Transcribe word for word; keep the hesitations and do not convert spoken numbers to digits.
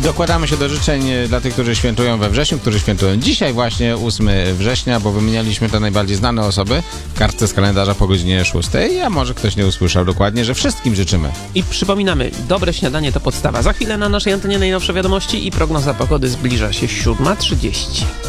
dokładamy się do życzeń dla tych, którzy świętują we wrześniu, którzy świętują dzisiaj właśnie ósmego września, bo wymienialiśmy te najbardziej znane osoby w kartce z kalendarza po godzinie szóstej, a może ktoś nie usłyszał dokładnie, że wszystkim życzymy. I przypominamy, dobre śniadanie to podstawa. Za chwilę na naszej antenie najnowsze wiadomości i prognoza pogody zbliża się siódma trzydzieści.